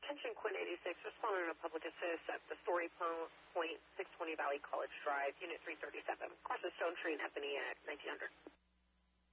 Attention Quinn 86, responding to public assist at the Story Point, 620 Valley College Drive, Unit 337. Cross the Stone Tree and Ebony at 1900.